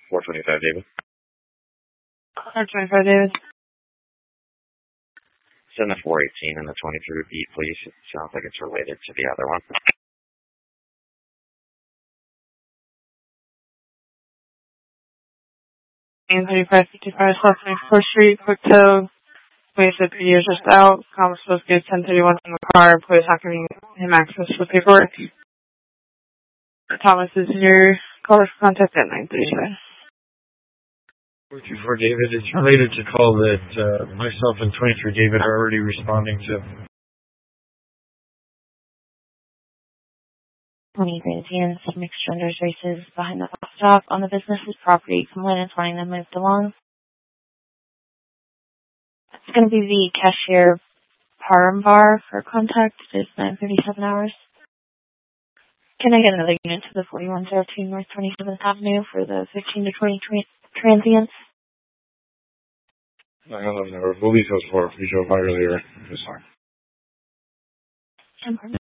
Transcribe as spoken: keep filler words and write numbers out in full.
four twenty-five, David. four twenty-five, David. Send the four eighteen and the twenty-three beat, please. It sounds like it's related to the other one. thirty-five fifty-five South twenty-fourth Street, quick tow. Police said P D is just out. Call was supposed to get ten thirty-one from the car. Police not giving him access to the paperwork. Thomas is your caller for contact at nine thirty-seven. four two four David, it's related to call that uh, myself and twenty-three David are already responding to. twenty Grandians, mixed genders races behind the bus stop on the business's property. Complainants wanting them moved along. It's going to be the cashier Parham Bar for contact. It is nine thirty-seven hours. Can I get another unit to the forty-one oh two North twenty-seventh Avenue for the fifteen to twenty transients? I don't know. We'll leave those for if we drove by earlier. It's fine.